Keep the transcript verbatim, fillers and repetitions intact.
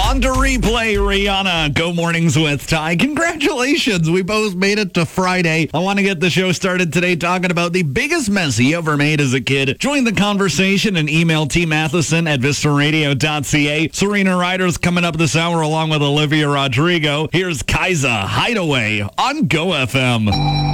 On to replay, Rihanna. Go Mornings with Ty. Congratulations. We both made it to Friday. I want to get the show started today talking about the biggest mess you ever made as a kid. Join the conversation and email T Matheson at vista radio dot c a. Serena Ryder's coming up this hour along with Olivia Rodrigo. Here's Kaiza Hideaway on Go F M.